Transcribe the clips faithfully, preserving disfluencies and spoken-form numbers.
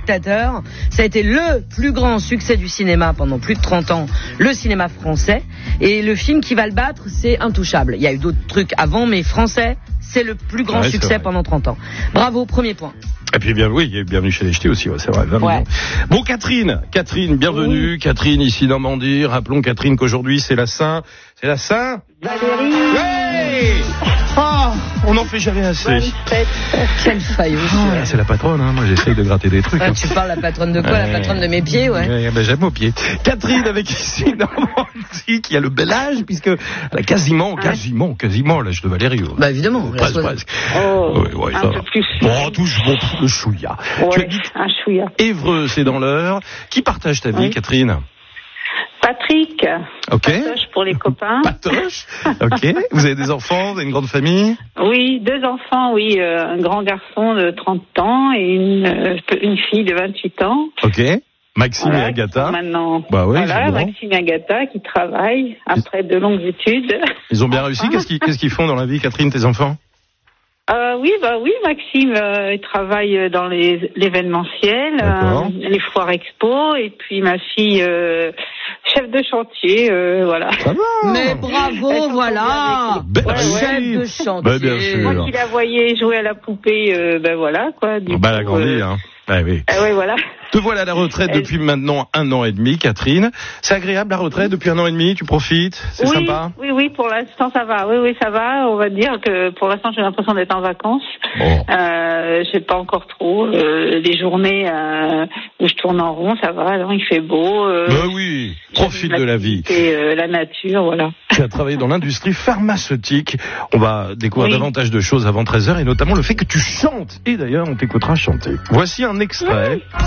Dictateur. Ça a été le plus grand succès du cinéma pendant plus de trente ans, le cinéma français. Et le film qui va le battre, c'est Intouchable. Il y a eu d'autres trucs avant, mais français, c'est le plus grand ouais, succès pendant trente ans. Bravo, premier point. Et puis bien oui, bienvenue chez les Ch'tis aussi, ouais, c'est vrai. Ouais. Bon, Catherine, Catherine, bienvenue, oui. Catherine ici Normandie. Rappelons Catherine qu'aujourd'hui c'est la Saint, c'est la Saint Valérie. Ouais. Ah, on n'en fait jamais assez. Quelle faillot. Ah, c'est la patronne, hein. Moi j'essaye de gratter des trucs. Ah, hein. Tu parles la patronne de quoi? Ouais. La patronne de mes pieds, ouais. ouais ben, j'aime aux pieds. Catherine avec ici Normandie qui a le bel âge puisque elle a quasiment, ouais. quasiment, quasiment l'âge de Valérie. Bah évidemment. Presque, presque. Oh, ouais, ouais, un ça peu va. plus. Bon, touche bon, le chouïa. Ouais, tu habites un chouïa. Évreux, c'est dans l'heure. Qui partage ta vie, oui. Catherine? Patrick. Ok. Patoche pour les copains. Patoche. Ok. Vous avez des enfants, vous avez une grande famille? Oui, deux enfants, oui. Euh, un grand garçon de trente ans et une, euh, une fille de vingt-huit ans. Ok. Maxime voilà, et Agatha. Maintenant, bah oui, voilà, Maxime et Agatha qui travaillent après de longues études. Ils ont bien enfin. réussi. Qu'est-ce qu'ils, qu'est-ce qu'ils font dans la vie, Catherine, tes enfants? Euh, oui, bah oui, Maxime, euh, il travaille dans les, l'événementiel, euh, les foires expo, et puis ma fille, euh, chef de chantier, euh, voilà. Ça va. Mais bravo, voilà. Ben, ouais, chef ouais. de chantier. Ben, bien sûr. Moi qui la voyais jouer à la poupée, euh, ben voilà, quoi. Du bah, coup, elle a grandi, euh... hein. Ah oui. Ah ouais, voilà. Te voilà à la retraite Elle... depuis maintenant un an et demi, Catherine. C'est agréable la retraite depuis un an et demi, tu profites, c'est oui, sympa. Oui, oui, pour l'instant ça va. Oui, oui, ça va. On va dire que pour l'instant j'ai l'impression d'être en vacances. Bon. Euh, j'ai pas encore trop. Euh, les journées euh, où je tourne en rond, ça va. Alors il fait beau. Euh, bah oui, profite de la vie. Et euh, la nature, voilà. Tu as travaillé dans l'industrie pharmaceutique. On va découvrir oui. davantage de choses avant treize heures et notamment le fait que tu chantes. Et d'ailleurs, on t'écoutera chanter. Voici un extrait. Oui.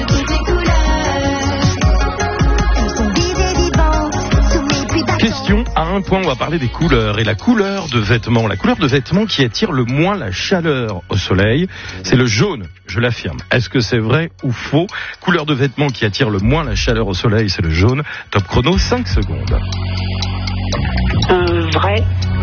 Question à un point, on va parler des couleurs et la couleur de vêtements. La couleur de vêtements qui attire le moins la chaleur au soleil, c'est le jaune, je l'affirme. Est-ce que c'est vrai ou faux? Couleur de vêtements qui attire le moins la chaleur au soleil, c'est le jaune. Top chrono, cinq secondes. Euh, vrai.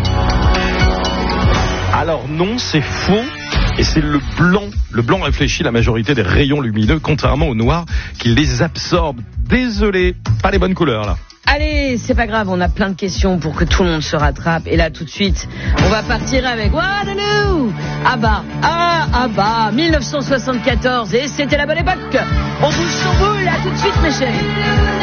Alors non, c'est faux. Et c'est le blanc. Le blanc réfléchit la majorité des rayons lumineux, contrairement au noir qui les absorbe. Désolé, pas les bonnes couleurs là. Allez, c'est pas grave, on a plein de questions pour que tout le monde se rattrape. Et là, tout de suite, on va partir avec Waterloo. Ah bah, ah, ah bah, dix-neuf cent soixante-quatorze. Et c'était la bonne époque. On bouge son boule, là, tout de suite, mes chéris.